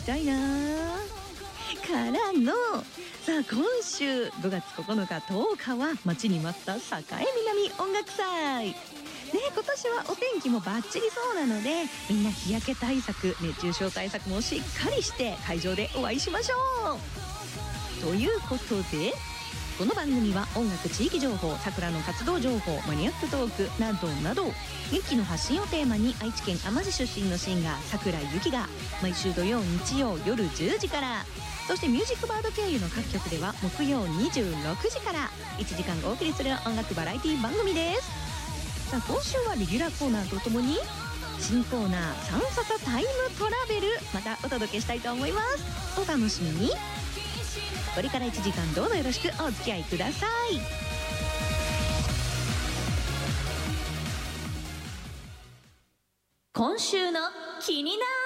たいな。からのさあ今週5月9日10日は待ちに待った栄南音楽祭ね、今年はお天気もバッチリそうなので、みんな日焼け対策、熱中症対策もしっかりして会場でお会いしましょう。ということでこの番組は音楽、地域情報、桜の活動情報、マニアックトークなどなど元気の発信をテーマに愛知県あま市出身のシンガー桜井由紀が毎週土曜日曜夜10時から、そしてミュージックバード経由の各局では木曜26時から1時間お送りする音楽バラエティ番組です。さあ今週はレギュラーコーナーとともに新コーナーサンササタイムトラベルまたお届けしたいと思います。お楽しみに。これから1時間どうぞよろしくお付き合いください。今週の気になる